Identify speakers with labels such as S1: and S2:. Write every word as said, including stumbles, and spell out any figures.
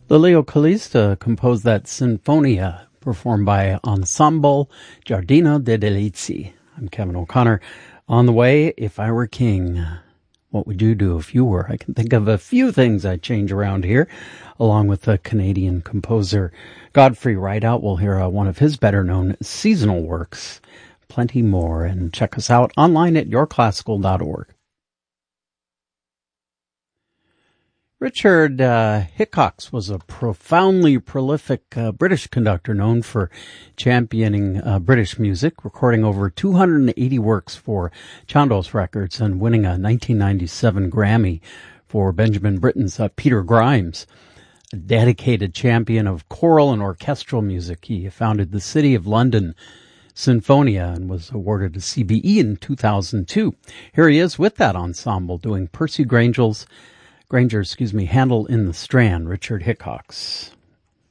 S1: Lelio Calista composed that Sinfonia, performed by Ensemble Giardino de Delizie. I'm Kevin O'Connor. On the way, if I were king, what would you do if you were? I can think of a few things I'd change around here, along with the Canadian composer Godfrey Rideout. We'll hear uh, one of his better-known seasonal works, plenty more, and check us out online at your classical dot org. Richard uh, Hickox was a profoundly prolific uh, British conductor known for championing uh, British music, recording over two hundred eighty works for Chandos Records and winning a nineteen ninety-seven Grammy for Benjamin Britten's uh, Peter Grimes. A dedicated champion of choral and orchestral music, he founded the City of London Sinfonia and was awarded a C B E in two thousand two. Here he is with that ensemble doing Percy Granger's Granger, excuse me, Handel in the Strand, Richard Hickox.